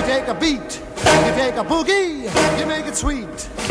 take a beat, you take a boogie, you make it sweet.